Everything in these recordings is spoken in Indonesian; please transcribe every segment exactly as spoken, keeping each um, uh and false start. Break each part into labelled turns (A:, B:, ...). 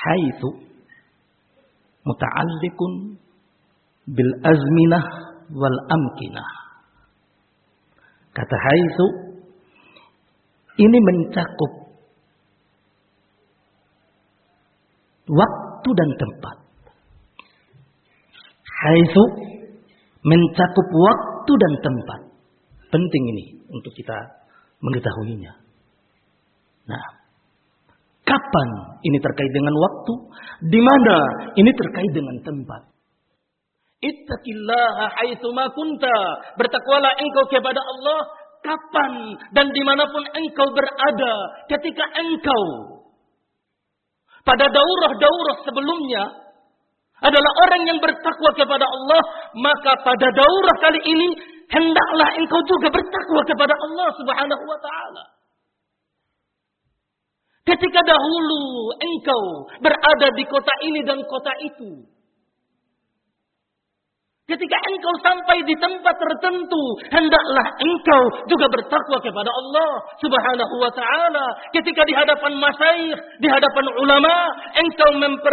A: haitsu muta'alliqun bil azminah wal amkinah. Kata haitsu ini mencakup waktu dan tempat. Haitsu mencakup waktu dan tempat. Penting ini untuk kita mengetahuinya. Nah, kapan ini terkait dengan waktu? Di mana ini terkait dengan tempat? Ittaqillaha haitsu ma kunta. Bertakwalah engkau kepada Allah kapan dan dimanapun engkau berada. Ketika engkau pada daurah-daurah sebelumnya adalah orang yang bertakwa kepada Allah, maka pada daurah kali ini hendaklah engkau juga bertakwa kepada Allah Subhanahu wa taala. Ketika dahulu engkau berada di kota ini dan kota itu, ketika engkau sampai di tempat tertentu, hendaklah engkau juga bertakwa kepada Allah Subhanahu wa taala. Ketika di hadapan masyayikh, di hadapan ulama, engkau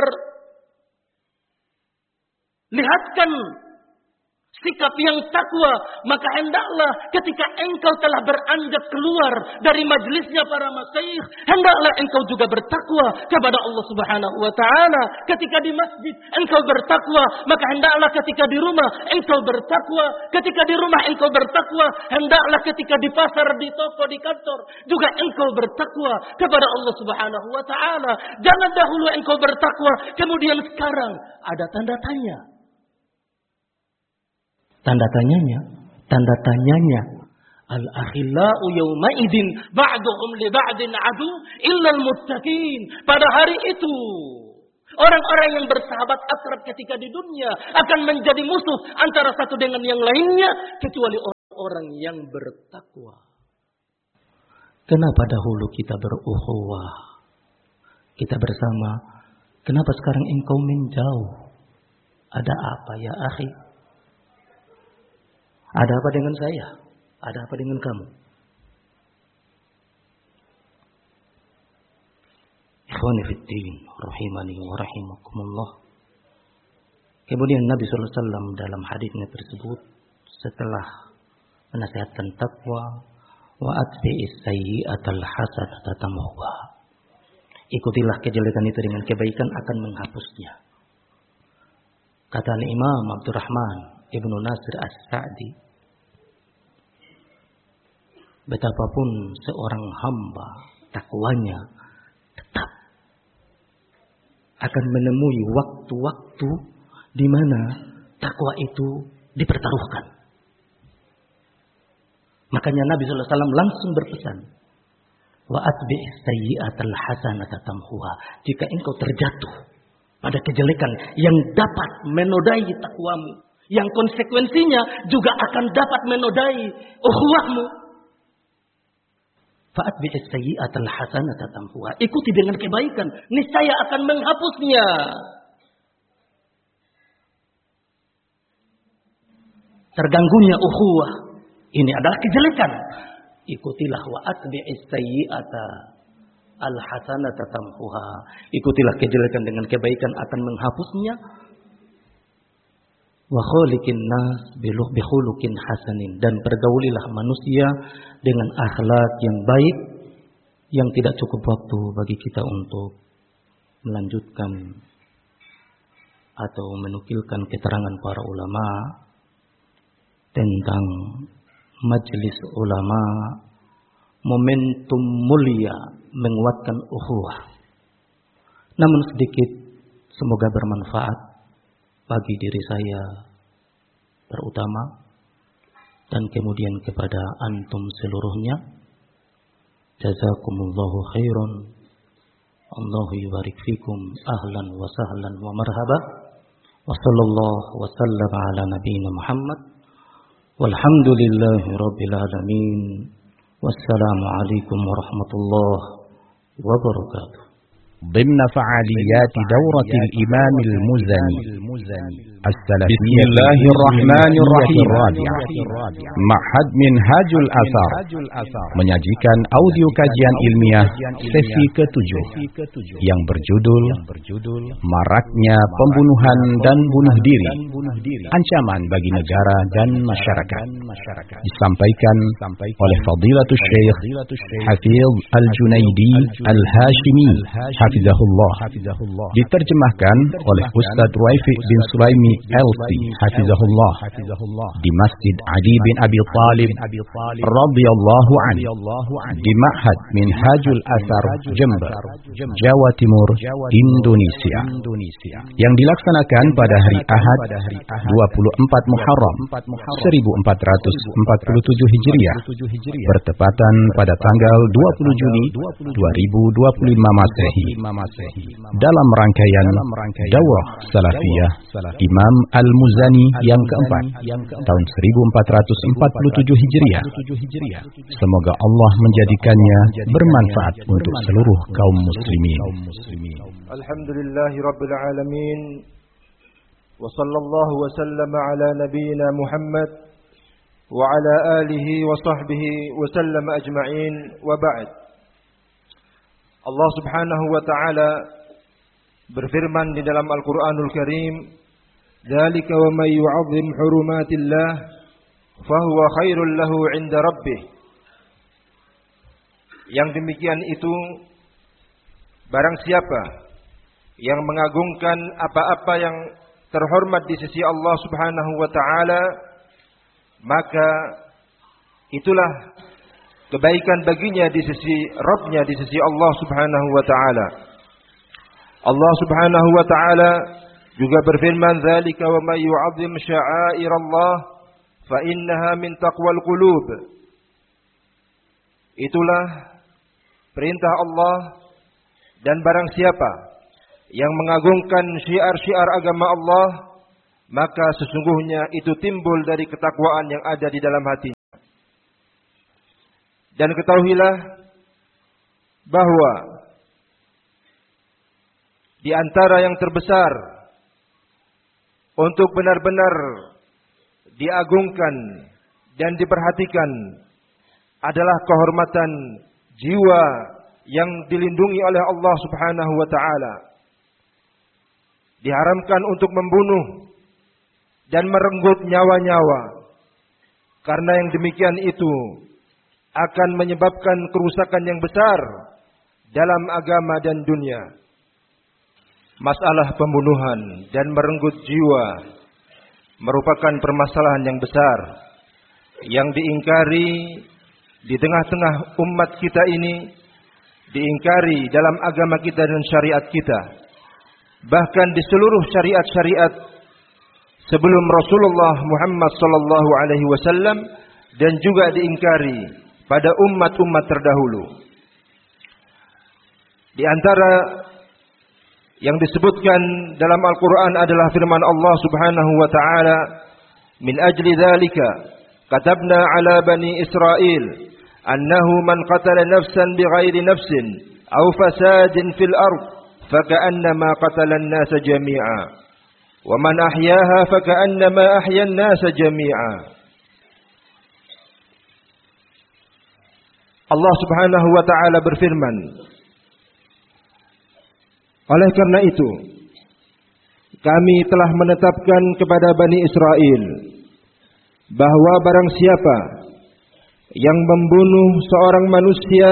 A: memperlihatkan sikap yang takwa, maka hendaklah ketika engkau telah beranjak keluar dari majlisnya para masyayikh, hendaklah engkau juga bertakwa kepada Allah Subhanahu wa taala. Ketika di masjid engkau bertakwa, maka hendaklah ketika di rumah engkau bertakwa. Ketika di rumah engkau bertakwa, hendaklah ketika di pasar, di toko, di kantor juga engkau bertakwa kepada Allah Subhanahu wa taala. Jangan dahulu engkau bertakwa kemudian sekarang ada tanda tanya. Tanda tanyanya, tanda tanyanya. Al-akhillau yawma idzin ba'duhum li ba'din adu illa al-muttaqin. Pada hari itu, orang-orang yang bersahabat akrab ketika di dunia akan menjadi musuh antara satu dengan yang lainnya kecuali orang-orang yang bertakwa. Kenapa dahulu kita berukhuwah? Kita bersama. Kenapa sekarang engkau menjauh? Ada apa ya akhi? Ada apa dengan saya? Ada apa dengan kamu? Ikhwani fiddin, rahimani wa rahimakumullah. Kemudian Nabi sallallahu alaihi wasallam dalam hadisnya tersebut setelah menasihatkan takwa, wa atbi'is sayyi'atal hasanata tamhuha. Ikutilah kejelekan itu dengan kebaikan akan menghapusnya. Kata Imam Abdurrahman Ibnu Nasir As-Sa'di, betapapun seorang hamba takwanya tetap akan menemui waktu-waktu di mana takwa itu dipertaruhkan. Makanya Nabi sallallahu alaihi wasallam langsung berpesan, wa atbi'is sayyi'atal hasanata tamhuha. Jika engkau terjatuh pada kejelekan yang dapat menodai takwamu, yang konsekuensinya juga akan dapat menodai ukhuwahmu, fa'atbi'is sayyi'atal hasanata tamhuha. Ikuti dengan kebaikan, niscaya akan menghapusnya. Terganggunya ukhuwah ini adalah kejelekan. Ikutilah wa atbi'is sayyi'ata al hasanata tamhuha. Ikutilah kejelekan dengan kebaikan akan menghapusnya. Wa khaliqin nas bi khuluqin hasanin, dan pergaulilah manusia dengan akhlak yang baik, yang tidak cukup waktu bagi kita untuk melanjutkan atau menukilkan keterangan para ulama tentang majelis ulama, momentum mulia menguatkan ukhuwah. Namun sedikit, semoga bermanfaat bagi diri saya terutama dan kemudian kepada antum seluruhnya. Jazakumullahu khairan. Allahu yubarik fikum. Ahlan wa sahlan wa marhaba. Wa sallallahu wa sallam ala nabiyyina Muhammad. Walhamdulillahi rabbil alamin. Wassalamu alaikum warahmatullahi wabarakatuh.
B: ضمن فعاليات دورة الإمام المزني السلفية. بسم الله الرحمن الرحيم. Ma'had Minhajul Athar menyajikan audio kajian ilmiah sesi ketujuh yang berjudul Maraknya Pembunuhan dan Bunuh Diri, Ancaman bagi Negara dan Masyarakat, disampaikan oleh Fadilatul Syekh Hafiz Al-Junaidi Al-Hashimi Hafizahullah, diterjemahkan oleh Ustadz Ruwaifi bin Sulaimi L C Hafizahullah di Masjid Ali bin Abi Thalib radhiyallahu anhu di Ma'had Minhajul Athar Jember, Jawa Timur, Indonesia, yang dilaksanakan pada hari Ahad dua puluh empat Muharram seribu empat ratus empat puluh tujuh Hijriah bertepatan pada tanggal dua puluh Juli dua ribu dua puluh lima Masehi, dalam rangkaian Daurah Salafiyah Imam Al-Muzani yang keempat tahun seribu empat ratus empat puluh tujuh Hijriah. Semoga Allah menjadikannya bermanfaat untuk seluruh kaum muslimin.
C: Alhamdulillahirabbil alamin. Wa sallallahu wa sallama ala nabiyyina Muhammad wa ala alihi wa sahbihi wa sallama ajma'in, wa ba'd. Allah Subhanahu wa taala berfirman di dalam Al-Qur'anul Karim, "Dzalika wa may yu'azzim hurumatillah fahuwa khairul lahu 'inda rabbih." Yang demikian itu, barang siapa yang mengagungkan apa-apa yang terhormat di sisi Allah Subhanahu wa taala, maka itulah kebaikan baginya di sisi Rabbnya, di sisi Allah Subhanahu wa taala. Allah Subhanahu wa taala juga berfirman, "Dzalika wa may yu'azzim sya'airallah fa innaha min taqwal qulub." Itulah perintah Allah, dan barang siapa yang mengagungkan syiar-syiar agama Allah, maka sesungguhnya itu timbul dari ketakwaan yang ada di dalam hatinya. Dan ketahuilah bahwa di antara yang terbesar untuk benar-benar diagungkan dan diperhatikan adalah kehormatan jiwa yang dilindungi oleh Allah Subhanahu wa taala. Diharamkan untuk membunuh dan merenggut nyawa-nyawa, karena yang demikian itu akan menyebabkan kerusakan yang besar dalam agama dan dunia. Masalah pembunuhan dan merenggut jiwa merupakan permasalahan yang besar yang diingkari di tengah-tengah umat kita ini, diingkari dalam agama kita dan syariat kita. Bahkan di seluruh syariat-syariat sebelum Rasulullah Muhammad sallallahu alaihi wasallam, dan juga diingkari pada umat-umat terdahulu. Di antara yang disebutkan dalam Al-Quran adalah firman Allah Subhanahu wa ta'ala, "Min ajli dzalika katabna ala bani Israil annahu man qatala nafsan bighairi nafsin aw fasadin fil ard faka'annama qatala an-nasa jami'a wa man ahyaha faka'annama ahya an-nasa jami'a." Allah Subhanahu wa ta'ala berfirman, "Oleh karena itu, kami telah menetapkan kepada Bani Israel bahwa barang siapa yang membunuh seorang manusia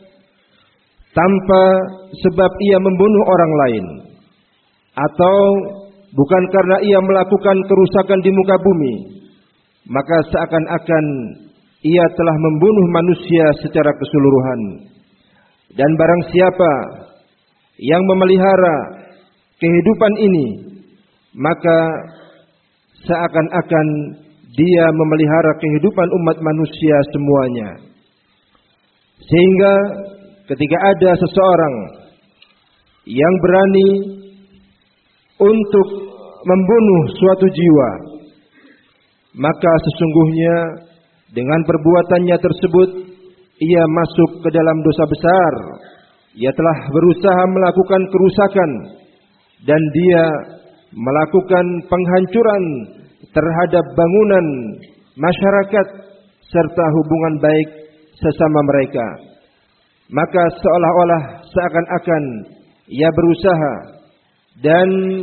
C: tanpa sebab ia membunuh orang lain, atau bukan karena ia melakukan kerusakan di muka bumi, maka seakan-akan ia telah membunuh manusia secara keseluruhan. Dan barang siapa yang memelihara kehidupan ini, maka seakan-akan dia memelihara kehidupan umat manusia semuanya. Sehingga ketika ada seseorang yang berani untuk membunuh suatu jiwa, maka sesungguhnya dengan perbuatannya tersebut ia masuk ke dalam dosa besar, ia telah berusaha melakukan kerusakan dan dia melakukan penghancuran terhadap bangunan masyarakat serta hubungan baik sesama mereka. Maka seolah-olah seakan-akan ia berusaha dan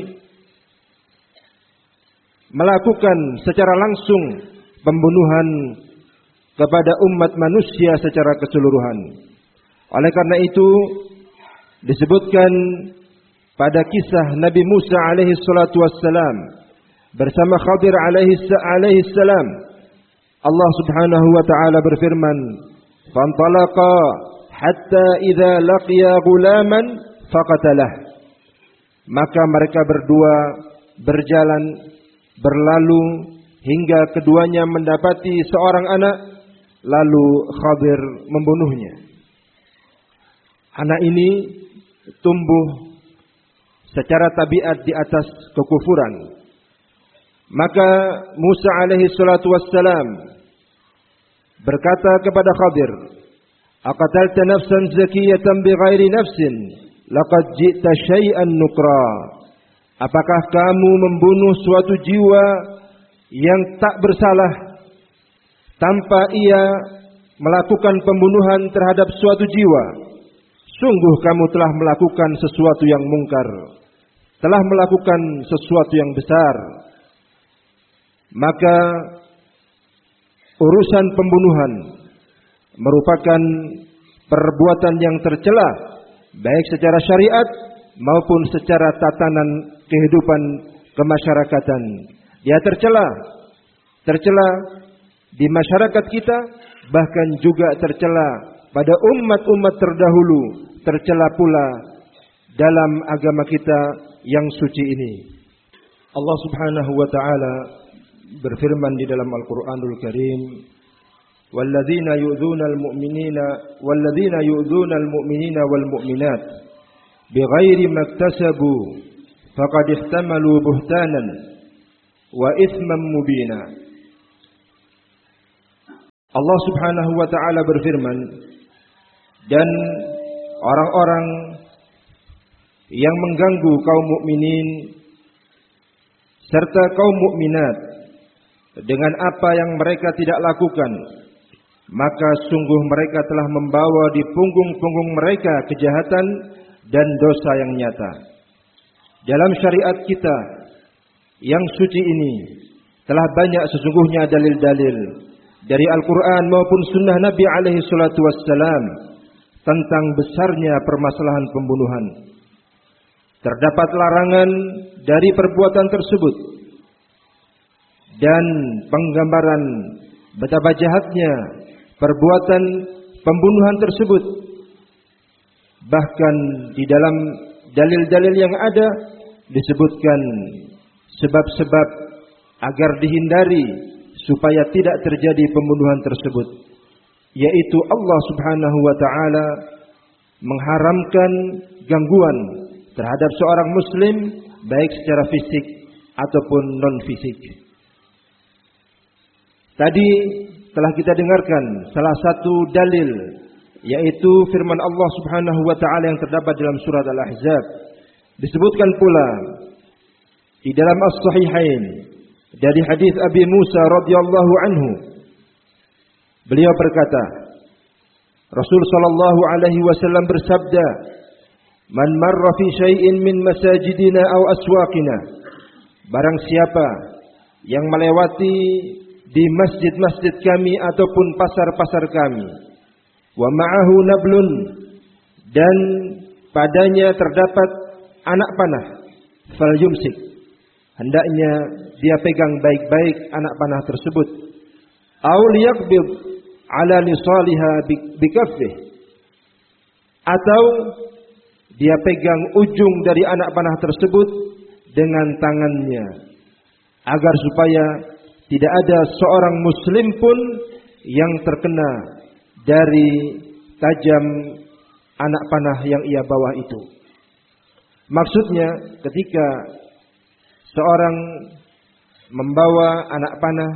C: melakukan secara langsung pembunuhan kepada umat manusia secara keseluruhan. Oleh karena itu disebutkan pada kisah Nabi Musa alaihi salatu wassalam bersama Khadir alaihi salam, Allah Subhanahu wa taala berfirman, "Fantalaqa hatta idza laqiya ghulaman faqatalah." Maka mereka berdua berjalan berlalu hingga keduanya mendapati seorang anak, lalu Khadir membunuhnya. Anak ini tumbuh secara tabiat di atas kekufuran. Maka Musa alaihi salatu wassalam berkata kepada Khadir, "Aqatalta nafsan zakiyatan bighairi nafsin, laqad ji'ta syai'an nukra." Apakah kamu membunuh suatu jiwa yang tak bersalah tanpa ia melakukan pembunuhan terhadap suatu jiwa? Sungguh kamu telah melakukan sesuatu yang mungkar, telah melakukan sesuatu yang besar. Maka urusan pembunuhan merupakan perbuatan yang tercela, baik secara syariat maupun secara tatanan kehidupan kemasyarakatan. Dia tercela, tercela di masyarakat kita, bahkan juga tercela pada umat-umat terdahulu, tercela pula dalam agama kita yang suci ini. Allah Subhanahu wa taala berfirman di dalam Al-Qur'anul Karim, "Walladzina yu'dzunal mu'minina walladzina yu'dzunal mu'minina wal mu'minat bighairi maktasabu faqad ihtamalu buhtanan wa itsman mubina." Allah Subhanahu wa taala berfirman, dan orang-orang yang mengganggu kaum mukminin serta kaum mukminat dengan apa yang mereka tidak lakukan, maka sungguh mereka telah membawa di punggung-punggung mereka kejahatan dan dosa yang nyata. Dalam syariat kita yang suci ini telah banyak sesungguhnya dalil-dalil dari Al-Quran maupun sunnah Nabi alaihi salatu wassalam tentang besarnya permasalahan pembunuhan. Terdapat larangan dari perbuatan tersebut dan penggambaran betapa jahatnya perbuatan pembunuhan tersebut. Bahkan di dalam dalil-dalil yang ada disebutkan sebab-sebab agar dihindari supaya tidak terjadi pembunuhan tersebut, yaitu Allah Subhanahu wa taala mengharamkan gangguan terhadap seorang muslim baik secara fisik ataupun non fisik. Tadi telah kita dengarkan salah satu dalil, yaitu firman Allah Subhanahu wa taala yang terdapat dalam surat Al-Ahzab. Disebutkan pula di dalam As-Sahihain dari hadis Abi Musa radhiyallahu anhu, beliau berkata, Rasul sallallahu alaihi wasallam bersabda, "Man marra fi syai'in min masajidina aw aswaqina." Barang siapa yang melewati di masjid-masjid kami ataupun pasar-pasar kami, wa ma'ahu nablun, dan padanya terdapat anak panah, falyumsik, hendaknya dia pegang baik-baik anak panah tersebut, aw liyaqbid ala lisaliha bikaffih, atau dia pegang ujung dari anak panah tersebut dengan tangannya, agar supaya tidak ada seorang muslim pun yang terkena dari tajam anak panah yang ia bawa itu. Maksudnya ketika seorang membawa anak panah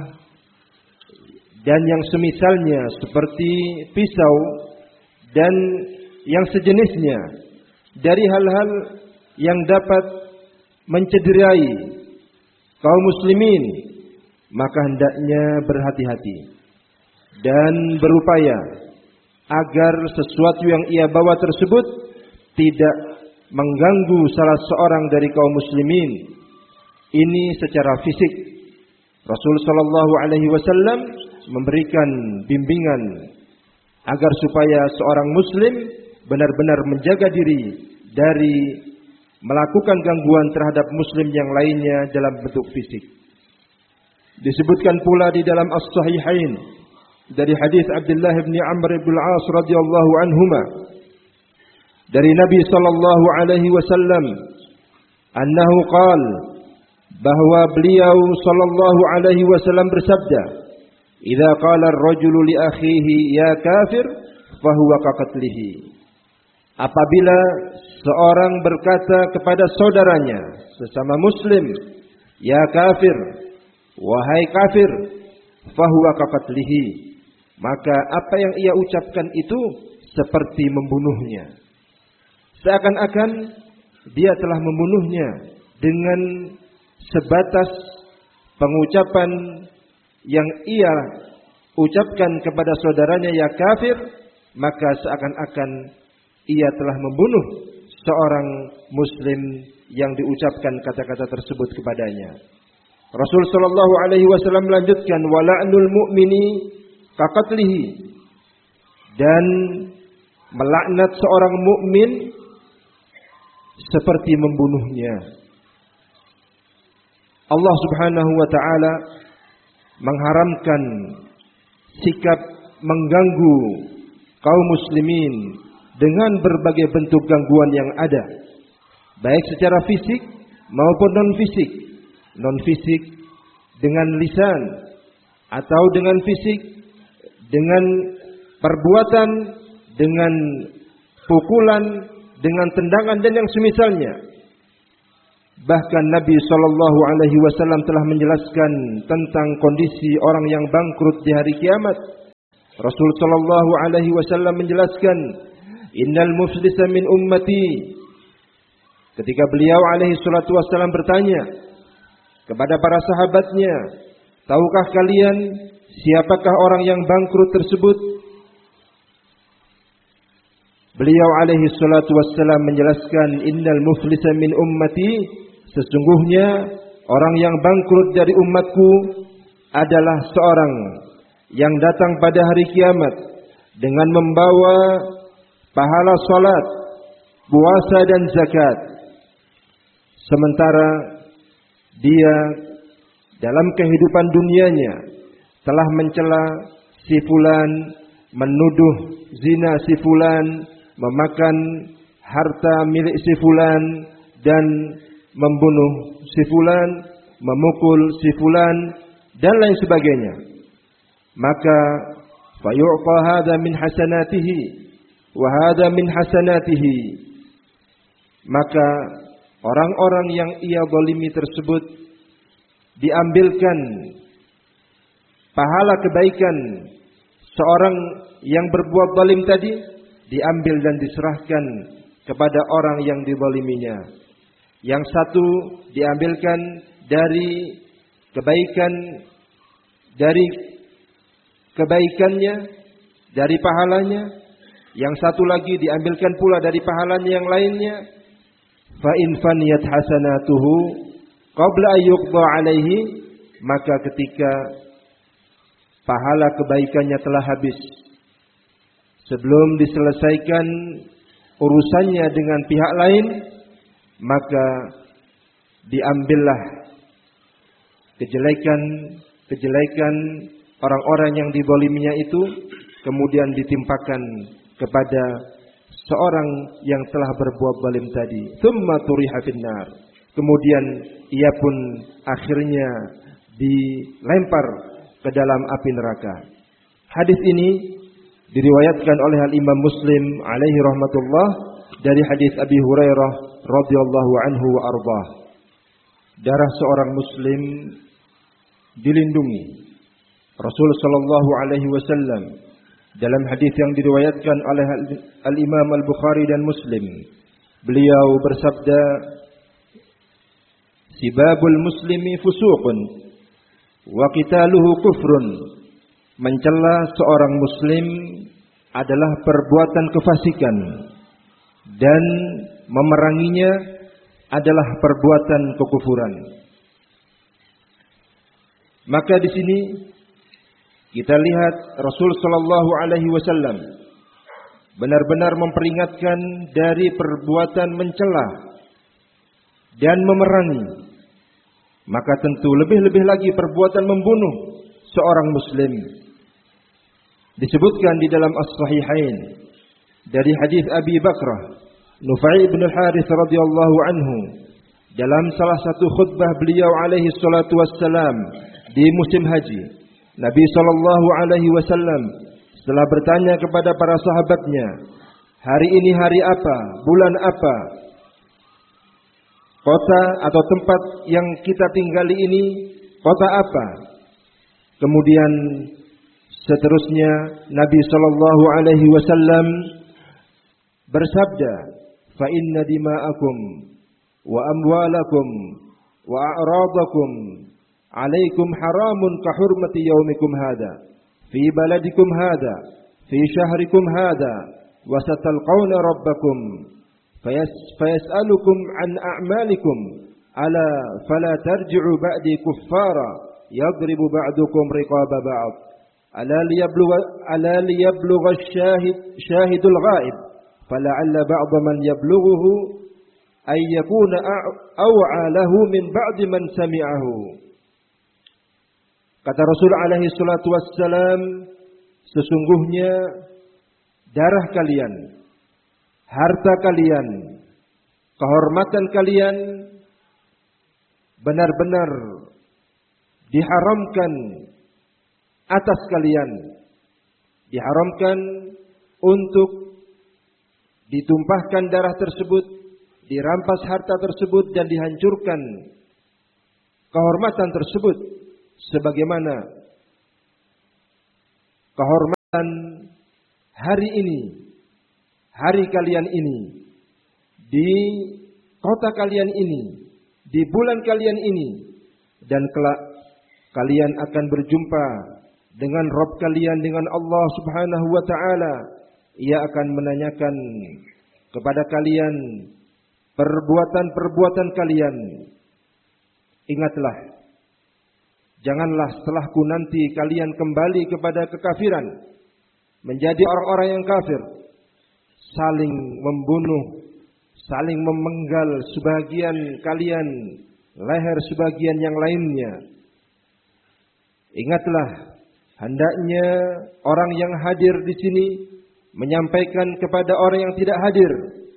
C: dan yang semisalnya seperti pisau dan yang sejenisnya dari hal-hal yang dapat mencederai kaum muslimin, maka hendaknya berhati-hati dan berupaya agar sesuatu yang ia bawa tersebut tidak mengganggu salah seorang dari kaum muslimin. Ini secara fisik. Rasul sallallahu alaihi wasallam memberikan bimbingan agar supaya seorang muslim benar-benar menjaga diri dari melakukan gangguan terhadap muslim yang lainnya dalam bentuk fisik. Disebutkan pula di dalam As-Sahihain dari hadis Abdullah bin Amr bin Al-As radhiyallahu anhuma dari Nabi sallallahu alaihi wasallam annahu qala, bahwa beliau sallallahu alaihi wasallam bersabda, "Idza qala ar-rajulu li akhihi ya kafir, fahuwa kaqatlihi." Apabila seorang berkata kepada saudaranya sesama muslim, "Ya kafir, wahai kafir," fahuwa kaqatlihi, maka apa yang ia ucapkan itu seperti membunuhnya. Seakan-akan dia telah membunuhnya dengan sebatas pengucapan yang ia ucapkan kepada saudaranya ya kafir, maka seakan-akan ia telah membunuh seorang muslim yang diucapkan kata-kata tersebut kepadanya. Rasul sallallahu alaihi wasallam melanjutkan, wa la'nul mu'mini kaqatlihi, dan melaknat seorang mukmin seperti membunuhnya. Allah Subhanahu wa taala mengharamkan sikap mengganggu kaum muslimin dengan berbagai bentuk gangguan yang ada, baik secara fisik maupun non fisik. Non fisik dengan lisan, atau dengan fisik dengan perbuatan, dengan pukulan, dengan tendangan dan yang semisalnya. Bahkan Nabi sallallahu alaihi wasallam telah menjelaskan tentang kondisi orang yang bangkrut di hari kiamat. Rasul sallallahu alaihi wasallam menjelaskan, "Innal muflisa min ummati." Ketika beliau alaihi salatu wasallam bertanya kepada para sahabatnya, "Tahukah kalian siapakah orang yang bangkrut tersebut?" Beliau alaihi salatu wassalam menjelaskan, "Innal muflisa min ummati," sesungguhnya orang yang bangkrut dari umatku adalah seorang yang datang pada hari kiamat dengan membawa pahala salat, puasa dan zakat, sementara dia dalam kehidupan dunianya telah mencela si fulan, menuduh zina si fulan, memakan harta milik si fulan, dan membunuh si fulan, memukul si fulan, dan lain sebagainya. Maka fayu'ta hadza min hasanatihi wa hadza min hasanatihi, maka orang-orang yang ia zalimi tersebut diambilkan pahala kebaikan seorang yang berbuat zalim tadi, diambil dan diserahkan kepada orang yang dizaliminya. Yang satu diambilkan dari kebaikan, dari kebaikannya, dari pahalanya. Yang satu lagi diambilkan pula dari pahalanya yang lainnya. Fa in faniyat hasanatuhu qabla an yuqda alaihi, maka ketika pahala kebaikannya telah habis, sebelum diselesaikan urusannya dengan pihak lain, maka diambillah kejelekan-kejelekan orang-orang yang dizaliminya itu, kemudian ditimpakan kepada seorang yang telah berbuat zalim tadi. Tsumma turiha finnar, kemudian ia pun akhirnya dilempar ke dalam api neraka. Hadis ini diriwayatkan oleh Al-Imam Muslim alaihi rahmatullah dari hadis Abi Hurairah radhiyallahu anhu wa ardhah. Darah seorang muslim dilindungi. Rasul sallallahu alaihi wasallam dalam hadis yang diriwayatkan oleh Al-Imam Al-Bukhari dan Muslim, beliau bersabda, "Sibabul muslimi fusuqun wa qitaluhu kufrun." Mencela seorang muslim adalah perbuatan kefasikan dan memeranginya adalah perbuatan kekufuran. Maka di sini kita lihat Rasul sallallahu alaihi wasallam benar-benar memperingatkan dari perbuatan mencela dan memerangi. Maka tentu lebih-lebih lagi perbuatan membunuh seorang muslim. Disebutkan di dalam As-Sahihain dari hadis Abi Bakrah Nufai bin Al-Harith radhiyallahu anhu, dalam salah satu khutbah beliau alaihi salatu wassalam di musim haji, Nabi sallallahu alaihi wasallam setelah bertanya kepada para sahabatnya, hari ini hari apa, bulan apa, kota atau tempat yang kita tinggali ini kota apa? Kemudian seterusnya Nabi sallallahu alaihi wasallam bersabda, "Fa inna dima'akum wa amwalakum wa a'radakum 'alaikum haramun ka hurmati yaumikum hadha fi baladikum hadha fi syahrikum hadha wa satalqawna rabbakum fayas fayas'alukum 'an a'malikum ala fala tarji'u ba'di kuffara yadribu ba'dukum riqaba ba'd ala liyablugha ala liyablugha asy-syahid syahidul ghaib fala'alla ba'd man yablughuhu ay yakuna aw'a lahu min ba'di man sami'ahu." Kata Rasul alaihi salatu wassalam, sesungguhnya darah kalian, harta kalian, kehormatan kalian benar-benar diharamkan atas kalian, diharamkan untuk ditumpahkan darah tersebut, dirampas harta tersebut dan dihancurkan kehormatan tersebut, sebagaimana kehormatan hari ini, hari kalian ini, di kota kalian ini, di bulan kalian ini, dan kelak kalian akan berjumpa dengan Rabb kalian, dengan Allah Subhanahu wa taala. Ia akan menanyakan kepada kalian perbuatan-perbuatan kalian. Ingatlah, janganlah setelahku nanti kalian kembali kepada kekafiran, menjadi orang-orang yang kafir, saling membunuh, saling memenggal sebagian kalian leher sebagian yang lainnya. Ingatlah, hendaknya orang yang hadir di sini menyampaikan kepada orang yang tidak hadir.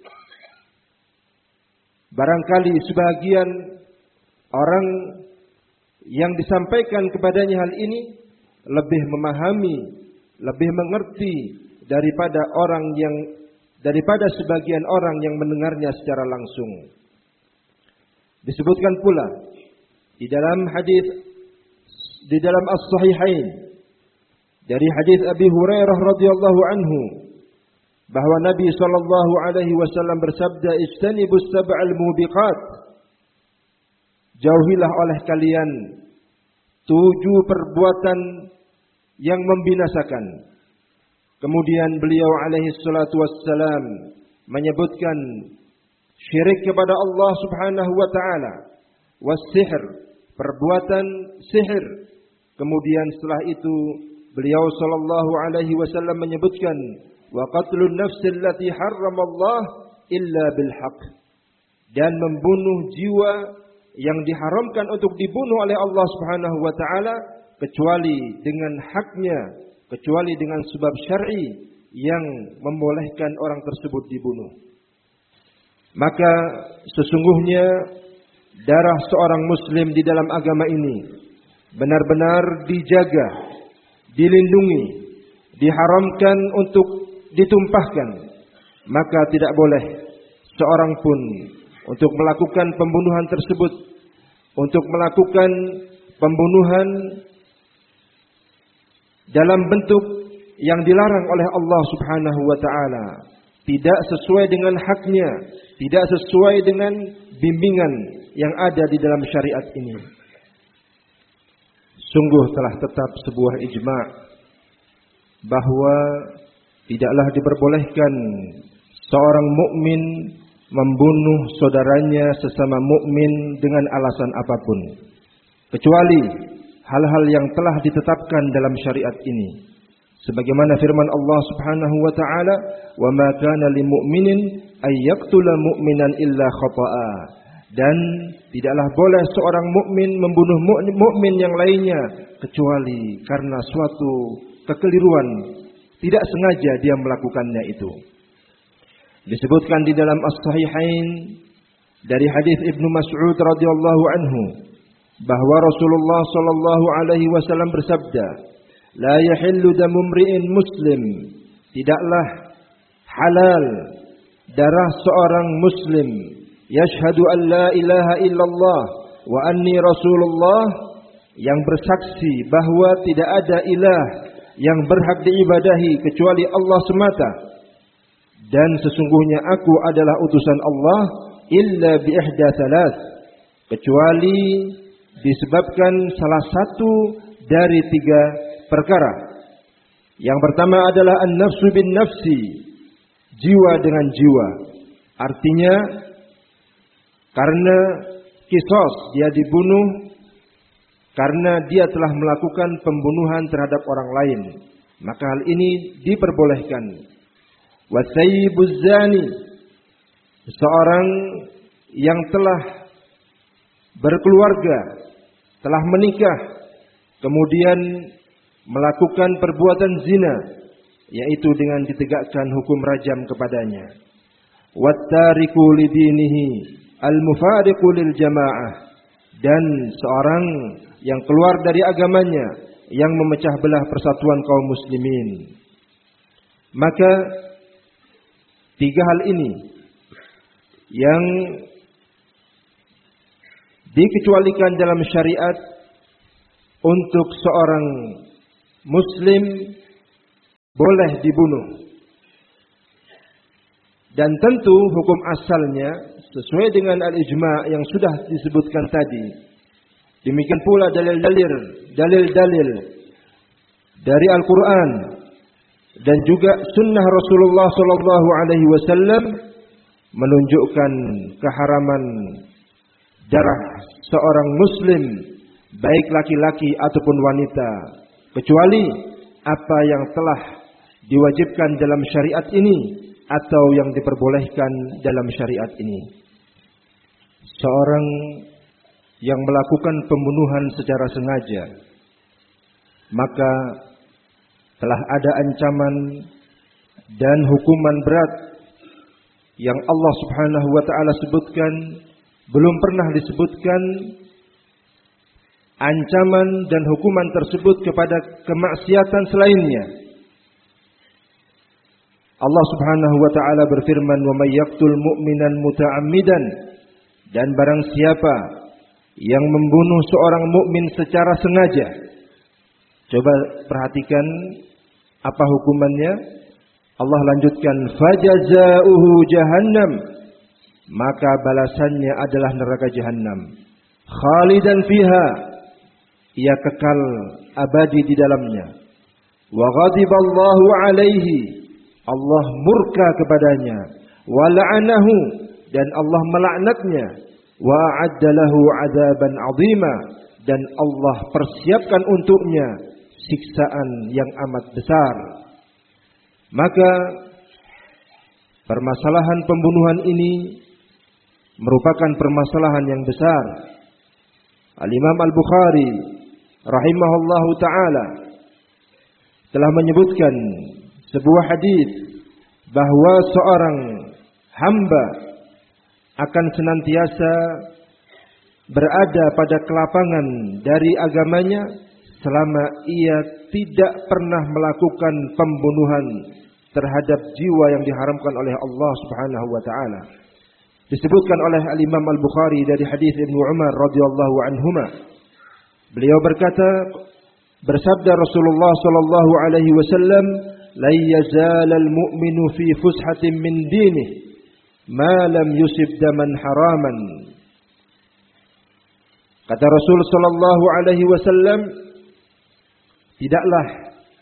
C: Barangkali sebagian orang yang disampaikan kepadanya hal ini lebih memahami, lebih mengerti daripada orang yang daripada sebagian orang yang mendengarnya secara langsung. Disebutkan pula di dalam hadis di dalam As-Sahihain dari hadis Abi Hurairah radhiyallahu anhu bahwa Nabi sallallahu alaihi wasallam bersabda, "Ijtanibus sab'al mubiqat." Jauhilah oleh kalian tujuh perbuatan yang membinasakan. Kemudian beliau alaihi salatu wassalam menyebutkan syirik kepada Allah Subhanahu wa taala, was-sihr, perbuatan sihir. Kemudian setelah itu beliau sallallahu alaihi wasallam menyebutkan wa qatlun nafsi allati harramallah illa bil haqq, dan membunuh jiwa yang diharamkan untuk dibunuh oleh Allah Subhanahu wa taala kecuali dengan haknya, kecuali dengan sebab syar'i yang membolehkan orang tersebut dibunuh. Maka sesungguhnya darah seorang muslim di dalam agama ini benar-benar dijaga, dilindungi, diharamkan untuk ditumpahkan. Maka tidak boleh seorang pun untuk melakukan pembunuhan tersebut, untuk melakukan pembunuhan dalam bentuk yang dilarang oleh Allah Subhanahu wa taala, tidak sesuai dengan haknya, tidak sesuai dengan bimbingan yang ada di dalam syariat ini. Sungguh telah tetap sebuah ijma' bahwa tidaklah diperbolehkan seorang mukmin membunuh saudaranya sesama mukmin dengan alasan apapun, kecuali hal-hal yang telah ditetapkan dalam syariat ini. Sebagaimana firman Allah Subhanahu wa taala, "Wa ma kana lil mu'minin ay yaqtula mu'minan illa khata'a." Dan tidaklah boleh seorang mukmin membunuh mukmin yang lainnya kecuali karena suatu kekeliruan, tidak sengaja dia melakukannya itu. Disebutkan di dalam As-Sahihain dari hadis Ibnu Mas'ud radhiyallahu anhu bahwa Rasulullah sallallahu alaihi wasallam bersabda, "La yahillu damu imri'in muslim." Tidaklah halal darah seorang muslim yashhadu an la ilaha illallah wa anni rasulullah, yang bersaksi bahwa tidak ada ilah yang berhak diibadahi kecuali Allah semata, dan sesungguhnya aku adalah utusan Allah, illa bi ihda thalath, kecuali disebabkan salah satu dari tiga perkara. Yang pertama adalah an-nafsu bin nafsi, jiwa dengan jiwa. Artinya karena kisos dia dibunuh karena dia telah melakukan pembunuhan terhadap orang lain, maka hal ini diperbolehkan. Wasayyibuz zani, seorang yang telah berkeluarga, telah menikah, kemudian melakukan perbuatan zina, yaitu dengan ditegakkan hukum rajam kepadanya. Wattariku lidinihi al-mufariqu lil jamaah, dan seorang yang keluar dari agamanya, yang memecah belah persatuan kaum muslimin. Maka tiga hal ini yang dikecualikan dalam syariat untuk seorang muslim boleh dibunuh. Dan tentu hukum asalnya sesuai dengan al-ijma' yang sudah disebutkan tadi. Demikian pula dalil-dalil, dalil-dalil dari Al-Quran dan juga sunnah Rasulullah sallallahu alaihi wasallam menunjukkan keharaman darah seorang muslim, baik laki-laki ataupun wanita, kecuali apa yang telah diwajibkan dalam syariat ini atau yang diperbolehkan dalam syariat ini. Seorang yang melakukan pembunuhan secara sengaja, maka telah ada ancaman dan hukuman berat yang Allah Subhanahu wa taala sebutkan. Belum pernah disebutkan ancaman dan hukuman tersebut kepada kemaksiatan selainnya. Allah Subhanahu wa taala berfirman, "Wa may yaqtul mu'minan muta'ammidan," dan barang siapa yang membunuh seorang mukmin secara sengaja. Coba perhatikan apa hukumannya. Allah lanjutkan, "Fajazaohu jahannam," maka balasannya adalah neraka jahanam. "Khalidan fiha," ia kekal abadi di dalamnya. "Wa ghadiballahu alaihi," Allah murka kepadanya. "Wa la'anahu," dan Allah melaknatnya. "Wa a'adda lahu 'adzaban 'azima," dan Allah persiapkan untuknya siksaan yang amat besar. Maka permasalahan pembunuhan ini merupakan permasalahan yang besar. Al-Imam Al-Bukhari rahimahullahu taala telah menyebutkan sebuah hadis bahwa seorang hamba akan senantiasa berada pada kelapangan dari agamanya selama ia tidak pernah melakukan pembunuhan terhadap jiwa yang diharamkan oleh Allah Subhanahu wa taala. Disebutkan oleh Al-Imam Al-Bukhari dari hadis Ibnu Umar radhiyallahu anhuma. Beliau berkata, Bersabda Rasulullah sallallahu alaihi wasallam, "La yazalal mu'minu fi fushatin min dinih ma lam yusib daman haraman." Kata Rasul sallallahu alaihi wasallam, tidaklah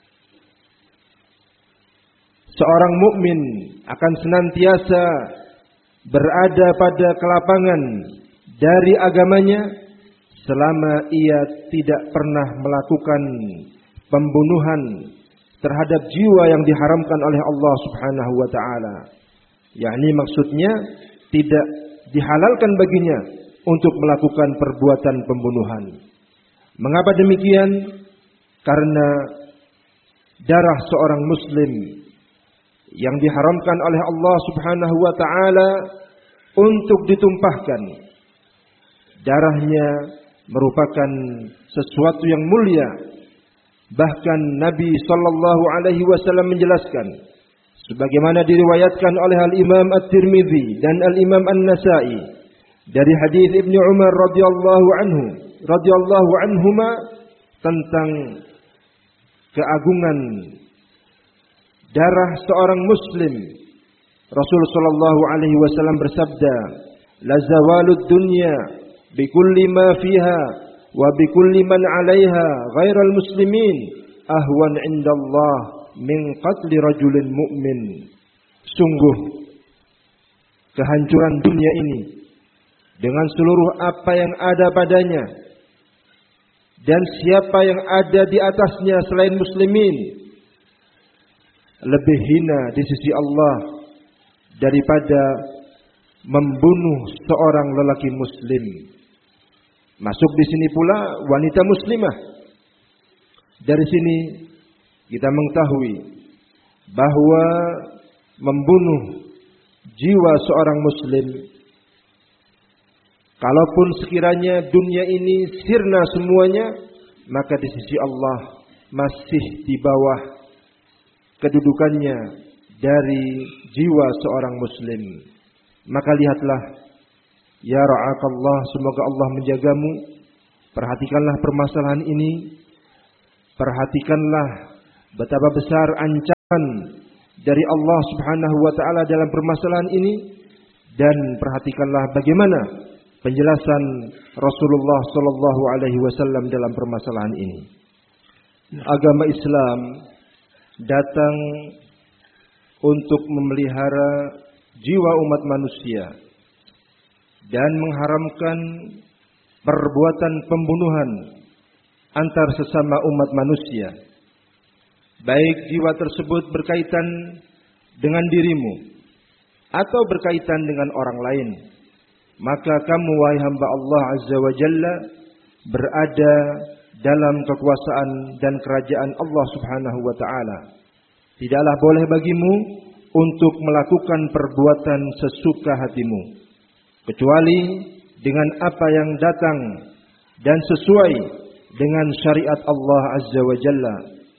C: seorang mukmin akan senantiasa berada pada kelapangan dari agamanya selama ia tidak pernah melakukan pembunuhan terhadap jiwa yang diharamkan oleh Allah Subhanahu wa taala. Yakni maksudnya tidak dihalalkan baginya untuk melakukan perbuatan pembunuhan. Mengapa demikian? Karena darah seorang muslim yang diharamkan oleh Allah Subhanahu wa taala untuk ditumpahkan. Darahnya merupakan sesuatu yang mulia. Bahkan Nabi sallallahu alaihi wasallam menjelaskan sebagaimana diriwayatkan oleh Al-Imam At-Tirmidzi dan Al-Imam An-Nasa'i dari hadis Ibnu Umar radhiyallahu anhu radhiyallahu anhuma tentang keagungan darah seorang muslim. Rasul sallallahu alaihi wasallam bersabda, "La zawalud dunya bikulli ma fiha wa bikulli man 'alaiha ghairal muslimin ahwan 'indallah min qatli rajulin mu'min." Sungguh kehancuran dunia ini dengan seluruh apa yang ada padanya dan siapa yang ada di atasnya selain muslimin lebih hina di sisi Allah daripada membunuh seorang lelaki muslim. Masuk di sini pula wanita muslimah. Dari sini kita mengetahui bahwa membunuh jiwa seorang muslim, kalaupun sekiranya dunia ini sirna semuanya, maka di sisi Allah masih di bawah kedudukannya dari jiwa seorang muslim. Maka lihatlah, ya ra'akallah, semoga Allah menjagamu. Perhatikanlah permasalahan ini. Perhatikanlah betapa besar ancaman dari Allah Subhanahu wa taala dalam permasalahan ini, dan perhatikanlah bagaimana penjelasan Rasulullah sallallahu alaihi wasallam dalam permasalahan ini. Agama Islam datang untuk memelihara jiwa umat manusia dan mengharamkan perbuatan pembunuhan antar sesama umat manusia. Baik jiwa tersebut berkaitan dengan dirimu atau berkaitan dengan orang lain, maka kamu wahai hamba Allah Azza wa Jalla berada dalam kekuasaan dan kerajaan Allah Subhanahu wa taala. Tidaklah boleh bagimu untuk melakukan perbuatan sesuka hatimu, kecuali dengan apa yang datang dan sesuai dengan syariat Allah Azza wa Jalla.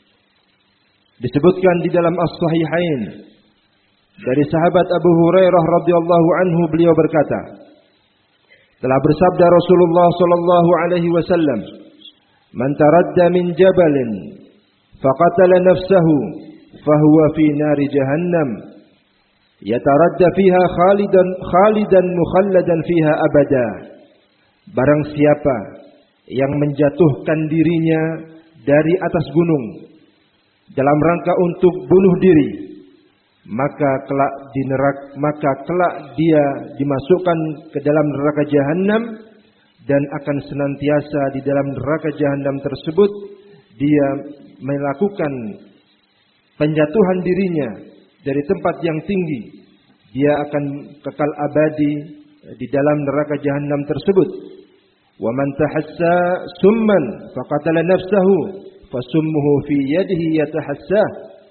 C: Disebutkan di dalam As-Sahihain dari sahabat Abu Hurairah radhiyallahu anhu, beliau berkata, telah bersabda Rasulullah sallallahu alaihi wasallam, "Man taradda min jabalin faqatala nafsahu fahuwa fi nari jahannam yataradda fiha khalidan khalidan mukhalladan fiha abada." Barang siapa yang menjatuhkan dirinya dari atas gunung dalam rangka untuk bunuh diri, maka kelak di neraka, maka kelak dia dimasukkan ke dalam neraka jahanam, dan akan senantiasa di dalam neraka jahanam tersebut dia melakukan penjatuhan dirinya dari tempat yang tinggi. Dia akan kekal abadi di dalam neraka jahanam tersebut. Wa man tahassa summan faqatala nafsahu fasummuhu fi yadihi yatahassah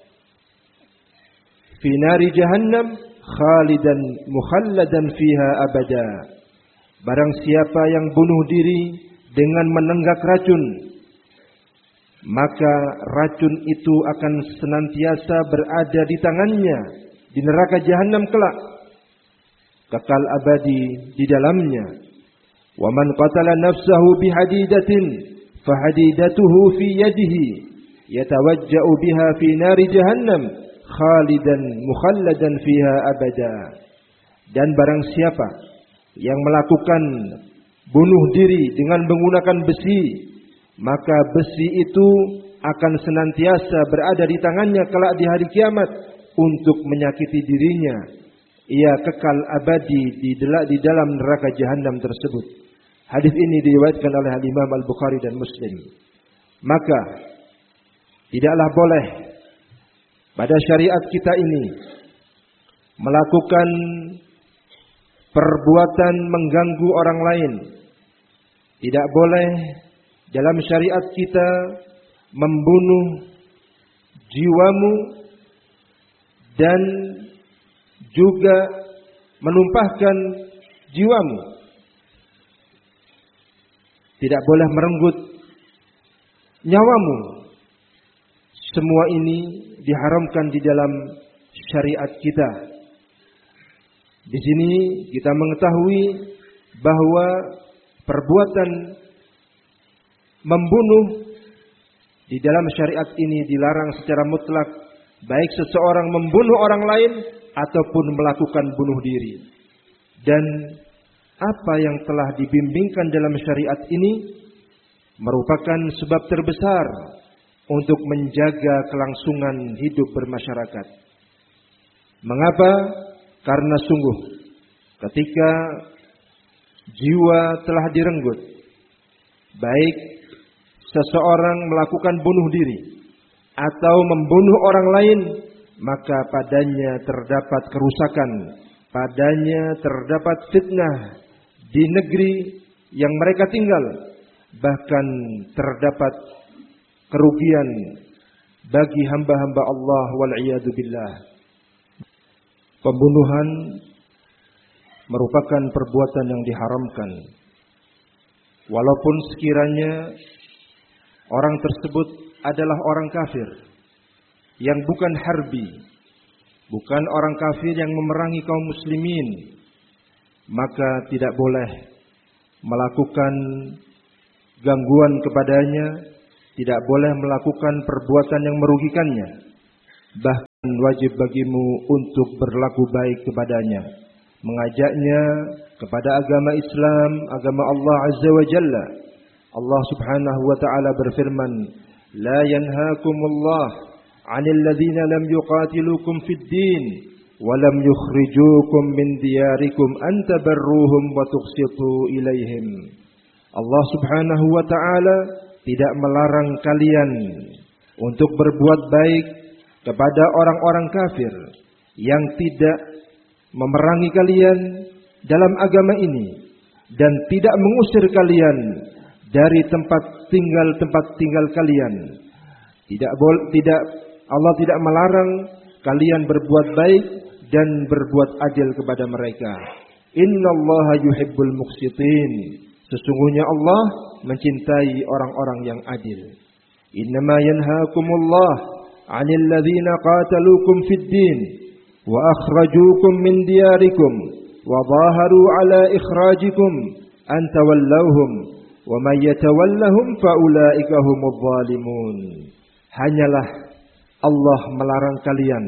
C: fi nari jahannam khalidan mukhalladan fiha abada. Barang siapa yang bunuh diri dengan menenggak racun, maka racun itu akan senantiasa berada di tangannya di neraka jahanam kelak, kekal abadi di dalamnya. Wa man qatala nafsahu bihadidatin fahadidatuhu fi yadihi yatawajja'u biha fi nari jahannam khalidan mukhalladan fiha abada. Dan barang siapa yang melakukan bunuh diri dengan menggunakan besi, maka besi itu akan senantiasa berada di tangannya kelak di hari kiamat untuk menyakiti dirinya. Ia kekal abadi di dalam neraka jahanam tersebut. Hadis ini diriwayatkan oleh Imam Al-Bukhari dan Muslim. Maka tidaklah boleh pada syariat kita ini melakukan perbuatan mengganggu orang lain. Tidak boleh dalam syariat kita membunuh jiwamu dan juga menumpahkan jiwamu. Tidak boleh merenggut nyawamu. Semua ini diharamkan di dalam syariat kita. Di sini kita mengetahui bahwa perbuatan membunuh di dalam syariat ini dilarang secara mutlak, baik seseorang membunuh orang lain ataupun melakukan bunuh diri. Dan apa yang telah dibimbingkan dalam syariat ini merupakan sebab terbesar untuk menjaga kelangsungan hidup bermasyarakat. Mengapa? Karena sungguh ketika jiwa telah direnggut, baik seseorang melakukan bunuh diri atau membunuh orang lain, maka padanya terdapat kerusakan, padanya terdapat fitnah di negeri yang mereka tinggal, bahkan terdapat kerugian bagi hamba-hamba Allah wal'iyadu billah. Pembunuhan merupakan perbuatan yang diharamkan. Walaupun sekiranya orang tersebut adalah orang kafir yang bukan harbi, bukan orang kafir yang memerangi kaum muslimin, maka tidak boleh melakukan gangguan kepadanya, tidak boleh melakukan perbuatan yang merugikannya. Bahkan wajib bagimu untuk berlaku baik kepadanya, mengajaknya kepada agama Islam, agama Allah Azza wa Jalla. Allah Subhanahu wa taala berfirman, "La yanhaakumullah 'anil ladzina lam yuqatilukum fid din wa lam yukhrijukum min diyarikum an tabarruhum wa tuqsitu ilaihim." Allah Subhanahu wa taala tidak melarang kalian untuk berbuat baik kepada orang-orang kafir yang tidak memerangi kalian dalam agama ini dan tidak mengusir kalian dari tempat tinggal tempat tinggal kalian. Tidak boleh, tidak Allah tidak melarang kalian berbuat baik dan berbuat adil kepada mereka. Innallaha yuhibbul muqsitin. Sesungguhnya Allah mencintai orang-orang yang adil. Innama yanhaakumullah 'anil ladzina qataluukum fid din wa akhrajuukum min diyarikum wa dhaharu 'ala ikhrajikum an tawallawhum wa may yatawallahum fa ulaika humudz zalimun. Hanyalah Allah melarang kalian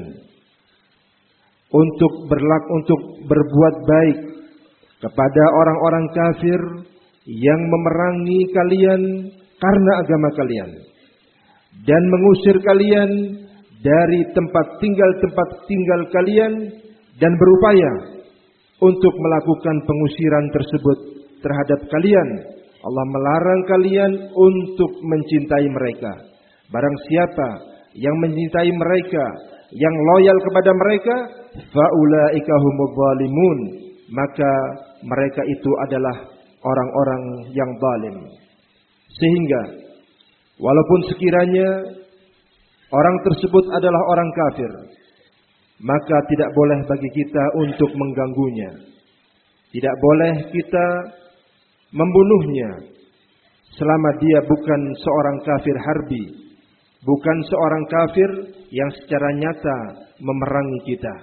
C: untuk berlaku untuk berbuat baik kepada orang-orang kafir yang memerangi kalian karena agama kalian dan mengusir kalian dari tempat tinggal-tempat tinggal kalian dan berupaya untuk melakukan pengusiran tersebut terhadap kalian. Allah melarang kalian untuk mencintai mereka. Barang siapa yang mencintai mereka, yang loyal kepada mereka, faulaika humudz zalimun, maka mereka itu adalah orang-orang yang zalim. Sehingga walaupun sekiranya orang tersebut adalah orang kafir, maka tidak boleh bagi kita untuk mengganggunya. Tidak boleh kita membunuhnya selama dia bukan seorang kafir harbi, bukan seorang kafir yang secara nyata memerangi kita.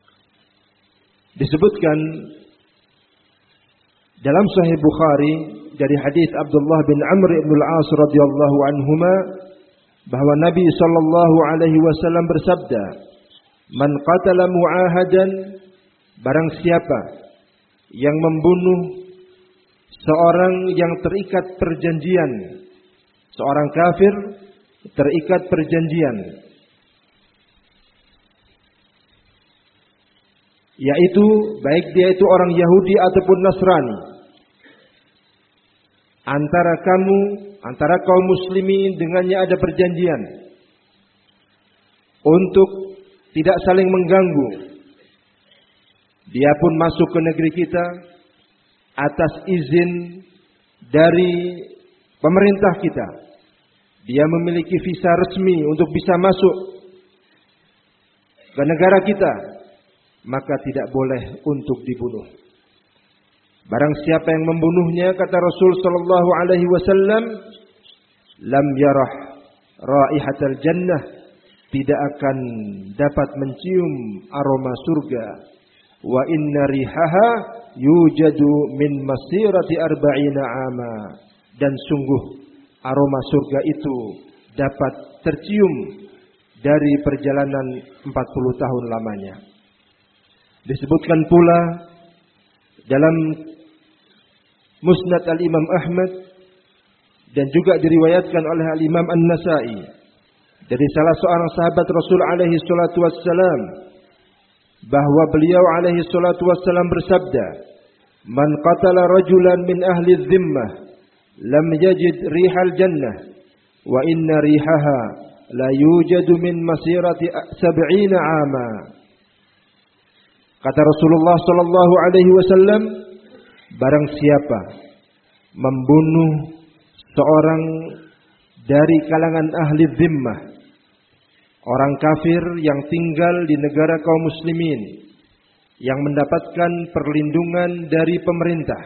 C: Disebutkan dalam Sahih Bukhari dari hadis Abdullah bin Amr bin Al-As radhiyallahu anhuma bahwa Nabi sallallahu alaihi wasallam bersabda, "Man qatala mu'ahadan, barang siapa yang membunuh seorang yang terikat perjanjian, seorang kafir terikat perjanjian, yaitu baik dia itu orang Yahudi ataupun Nasrani, antara kamu, antara kaum muslimin dengannya ada perjanjian untuk tidak saling mengganggu. Dia pun masuk ke negeri kita atas izin dari pemerintah kita. Dia memiliki visa resmi untuk bisa masuk ke negara kita, maka tidak boleh untuk dibunuh. Barang siapa yang membunuhnya, kata Rasul sallallahu alaihi wasallam, lam yarah raihatal jannah, tidak akan dapat mencium aroma surga. Wa inna rihaha yujadu min masirati arba'ina ama, dan sungguh aroma surga itu dapat tercium dari perjalanan empat puluh tahun lamanya. Disebutkan pula dalam Musnad Al-Imam Ahmad dan juga diriwayatkan oleh Al-Imam An-Nasa'i dari salah seorang sahabat Rasul alaihi salatu wassalam bahwa beliau alaihi salatu wassalam bersabda, "Man qatala rajulan min ahli dhimmah lam yajid rihal jannah wa inna rihaha la yujadu min masirati sab'ina ama." Kata Rasulullah sallallahu alaihi wasallam, barang siapa membunuh seorang dari kalangan ahli dhimmah, orang kafir yang tinggal di negara kaum muslimin, yang mendapatkan perlindungan dari pemerintah,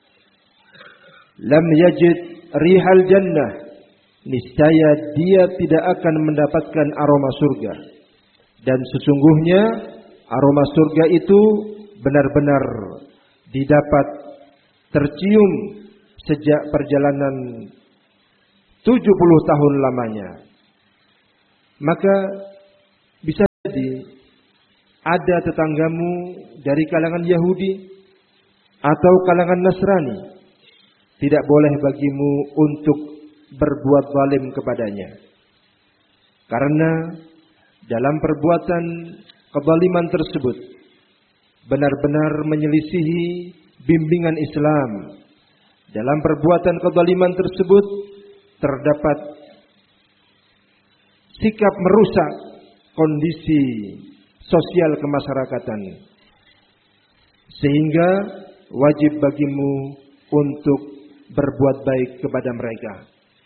C: lam yajid rihal jannah, niscaya dia tidak akan mendapatkan aroma surga. Dan sesungguhnya aroma surga itu benar-benar didapat tercium sejak perjalanan tujuh puluh tahun lamanya. Maka bisa jadi ada tetanggamu dari kalangan Yahudi atau kalangan Nasrani, tidak boleh bagimu untuk berbuat zalim kepadanya. Karena dalam perbuatan kezaliman tersebut benar-benar menyelisihi bimbingan Islam. Dalam perbuatan kezaliman tersebut terdapat sikap merusak kondisi sosial kemasyarakatan, sehingga wajib bagimu untuk berbuat baik kepada mereka.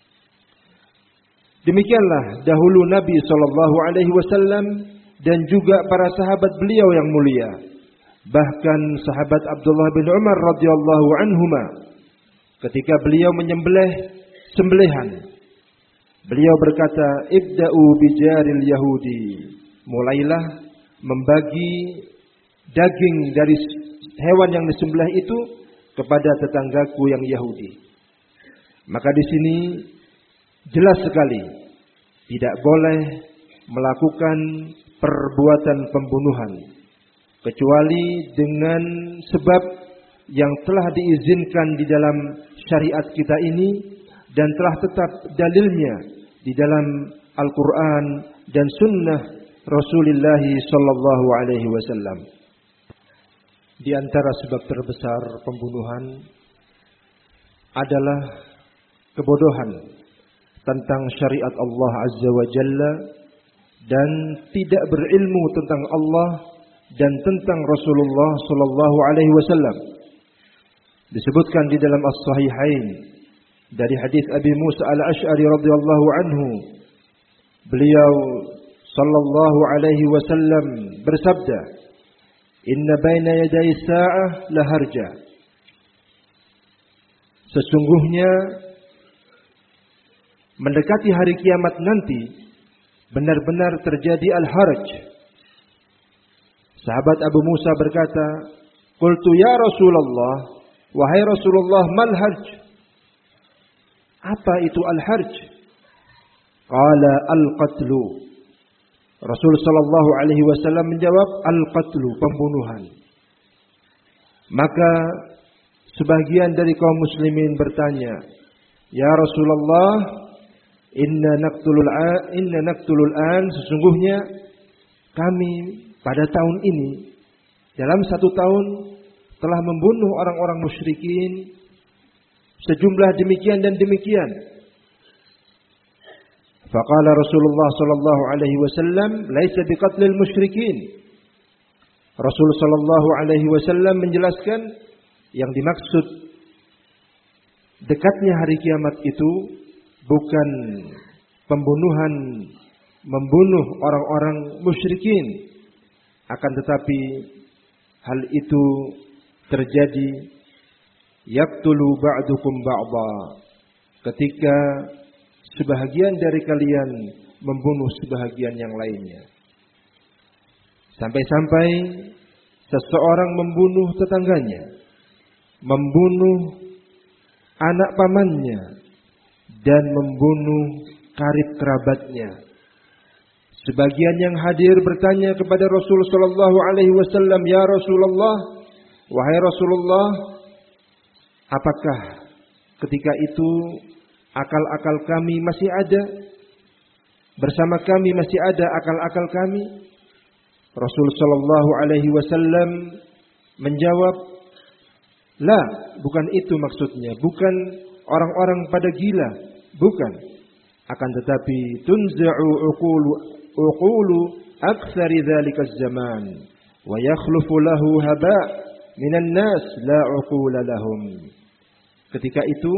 C: Demikianlah dahulu Nabi sallallahu alaihi wasallam dan juga para sahabat beliau yang mulia. Bahkan sahabat Abdullah bin Umar radhiyallahu anhuma, ketika beliau menyembelih sembelihan, beliau berkata, "Ibda'u bijaril Yahudi." Mulailah membagi daging dari hewan yang disembelih itu kepada tetanggaku yang Yahudi. Maka di sini jelas sekali tidak boleh melakukan perbuatan pembunuhan kecuali dengan sebab yang telah diizinkan di dalam syariat kita ini dan telah tetap dalilnya di dalam Al-Quran dan Sunnah Rasulullah Sallallahu Alaihi Wasallam. Di antara sebab terbesar pembunuhan adalah kebodohan tentang syariat Allah Azza wa Jalla dan tidak berilmu tentang Allah dan tentang Rasulullah Sallallahu Alaihi Wasallam. Disebutkan di dalam As-Sahihain dari hadis Abi Musa Al-Asy'ari radhiyallahu anhu, beliau sallallahu alaihi wasallam bersabda, "Inna baina yaday sa'ah laharja." Sesungguhnya mendekati hari kiamat nanti benar-benar terjadi al-harj. Sahabat Abu Musa berkata, "Qultu ya Rasulullah, wahai Rasulullah, mal harj?" apa itu al-harj? Qala al-qatlu. Rasul sallallahu alaihi wasallam menjawab, al-qatlu, pembunuhan. Maka sebagian dari kaum muslimin bertanya, ya Rasulullah, inna naqtulul an, inna naqtulul an, sesungguhnya kami pada tahun ini dalam satu tahun telah membunuh orang-orang musyrikin sejumlah demikian dan demikian. Faqala Rasulullah sallallahu alaihi wasallam, laisa biqatlil musyrikin. Rasul sallallahu alaihi wasallam menjelaskan yang dimaksud dekatnya hari kiamat itu bukan pembunuhan, membunuh orang-orang musyrikin, akan tetapi hal itu terjadi yaqtulu ba'dukum ba'dha, ketika sebahagian dari kalian membunuh sebahagian yang lainnya. Sampai-sampai seseorang membunuh tetangganya, membunuh anak pamannya, dan membunuh karib kerabatnya. Sebagian yang hadir bertanya kepada Rasul sallallahu alaihi wasallam, ya Rasulullah, wahai Rasulullah, apakah ketika itu akal-akal kami masih ada? Bersama kami masih ada akal-akal kami? Rasul sallallahu alaihi wasallam menjawab, la, bukan itu maksudnya, bukan orang-orang pada gila, bukan. Akan tetapi tunza'u uqulu uqulu aktsari dzalika az-zaman wa yakhlufu lahu haba' minan nas la uqula lahum. Ketika itu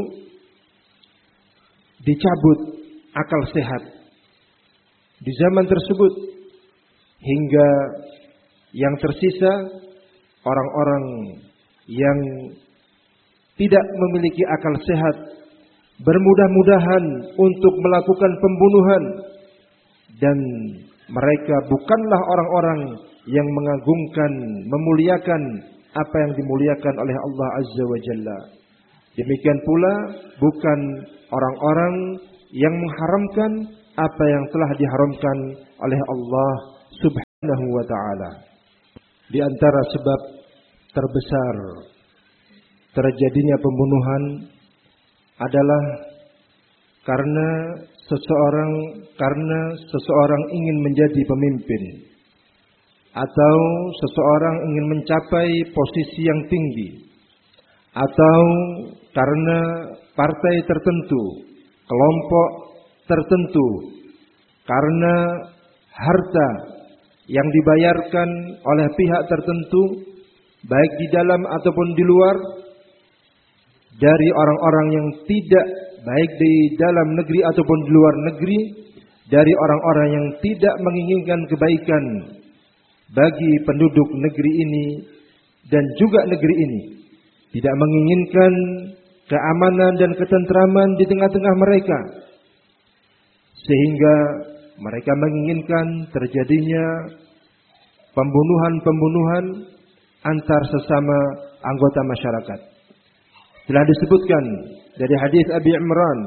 C: dicabut akal sehat di zaman tersebut, hingga yang tersisa orang-orang yang tidak memiliki akal sehat bermudah-mudahan untuk melakukan pembunuhan, dan mereka bukanlah orang-orang yang mengagungkan, memuliakan apa yang dimuliakan oleh Allah Azza wa Jalla. Demikian pula bukan orang-orang yang mengharamkan apa yang telah diharamkan oleh Allah Subhanahu wa ta'ala. Di antara sebab terbesar terjadinya pembunuhan adalah karena seseorang karena seseorang ingin menjadi pemimpin, atau seseorang ingin mencapai posisi yang tinggi, atau karena partai tertentu, kelompok tertentu, karena harta yang dibayarkan oleh pihak tertentu, baik di dalam ataupun di luar, dari orang-orang yang tidak baik di dalam negeri ataupun di luar negeri, dari orang-orang yang tidak menginginkan kebaikan bagi penduduk negeri ini dan juga negeri ini, tidak menginginkan keamanan dan ketentraman di tengah-tengah mereka, sehingga mereka menginginkan terjadinya pembunuhan-pembunuhan antar sesama anggota masyarakat. Telah disebutkan dari hadis Abi Imran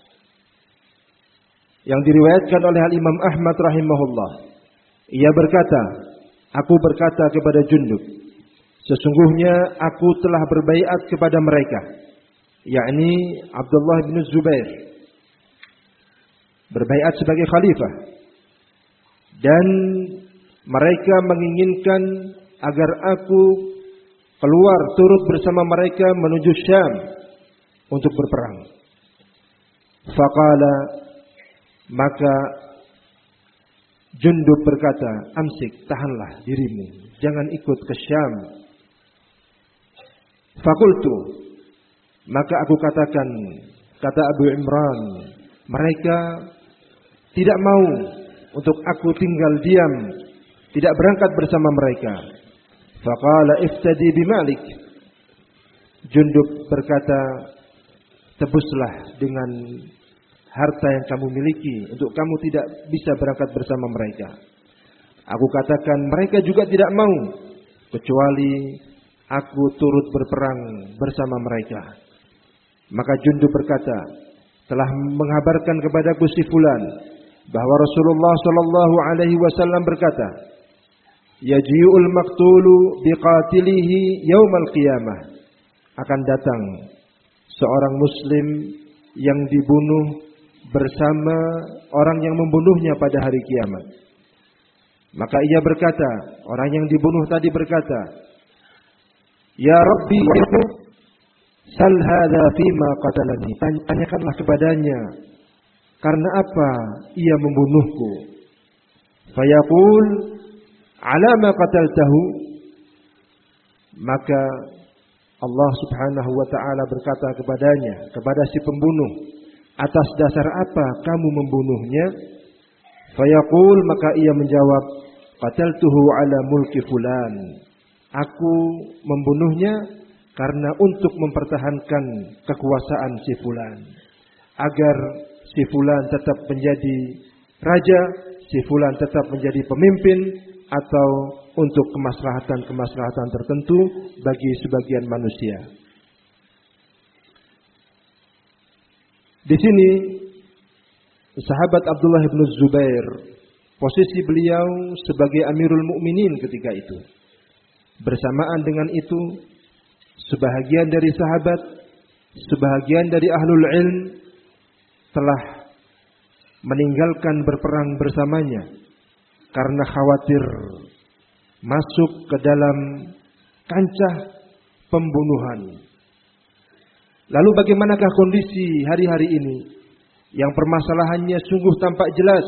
C: yang diriwayatkan oleh Al-Imam Ahmad rahimahullah. Ia berkata, aku berkata kepada Jundub, sesungguhnya aku telah berbaiat kepada mereka, yakni Abdullah bin Zubair, berbaiat sebagai khalifah, dan mereka menginginkan agar aku keluar turut bersama mereka menuju Syam untuk berperang. Faqala, maka Jundub berkata, amsik, tahanlah dirimu, jangan ikut ke Syam. Fakultu, maka aku katakan, kata Abu Imran, mereka tidak mau untuk aku tinggal diam, tidak berangkat bersama mereka. Faqala iftadi bimalik. Jundub berkata, tebuslah dengan harta yang kamu miliki untuk kamu tidak bisa berangkat bersama mereka. Aku katakan mereka juga tidak mau kecuali aku turut berperang bersama mereka. Maka Jundub berkata, telah mengabarkan kepadaku si fulan bahwa Rasulullah sallallahu alaihi wasallam berkata, yaji'ul maqtulu biqatilihi yaumal qiyamah. Akan datang seorang muslim yang dibunuh bersama orang yang membunuhnya pada hari kiamat. Maka ia berkata, orang yang dibunuh tadi berkata, ya Rabbi, sal hadza fima qatalani. Tanyakanlah kepadanya, karena apa ia membunuhku? Fayaqul, ala ma qataltahu. Maka Allah Subhanahu wa taala berkata kepadanya, kepada si pembunuh, atas dasar apa kamu membunuhnya? Fayaqul, maka ia menjawab, qataltuhu ala mulki fulan. Aku membunuhnya karena untuk mempertahankan kekuasaan si fulan, agar si fulan tetap menjadi raja, si fulan tetap menjadi pemimpin, atau untuk kemaslahatan-kemaslahatan tertentu bagi sebagian manusia. Di sini sahabat Abdullah bin Zubair, posisi beliau sebagai Amirul Mukminin ketika itu. Bersamaan dengan itu, sebahagian dari sahabat, sebahagian dari ahlul ilm telah meninggalkan berperang bersamanya karena khawatir masuk ke dalam kancah pembunuhan. Lalu bagaimanakah kondisi hari-hari ini yang permasalahannya sungguh tampak jelas,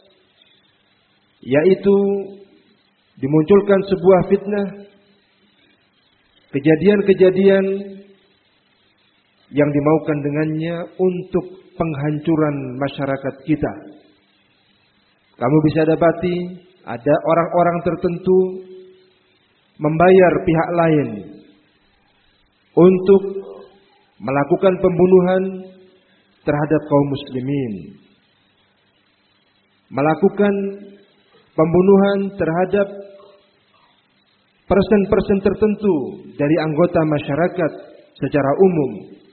C: yaitu dimunculkan sebuah fitnah, kejadian-kejadian yang dimaukan dengannya untuk penghancuran masyarakat kita. Kamu bisa dapati ada orang-orang tertentu membayar pihak lain untuk melakukan pembunuhan terhadap kaum muslimin, melakukan pembunuhan terhadap persen-persen tertentu dari anggota masyarakat secara umum.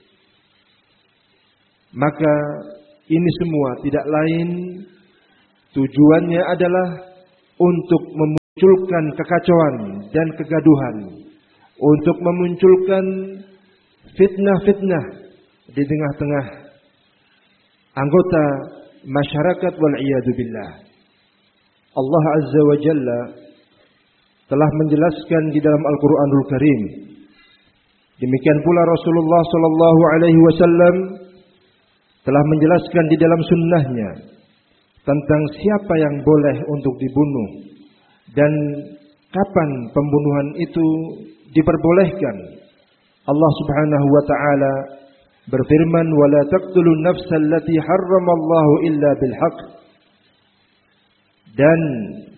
C: Maka ini semua tidak lain tujuannya adalah untuk memunculkan kekacauan dan kegaduhan, untuk memunculkan fitnah-fitnah di tengah-tengah anggota masyarakat wal iyadu billah. Allah Azza wa Jalla telah menjelaskan di dalam Al-Qur'anul Karim. Demikian pula Rasulullah sallallahu alaihi wasallam telah menjelaskan di dalam sunnahnya tentang siapa yang boleh untuk dibunuh dan kapan pembunuhan itu diperbolehkan. Allah Subhanahu wa taala berfirman, "Wala taqtulun nafsal lati harramallahu illa bil haqq." Dan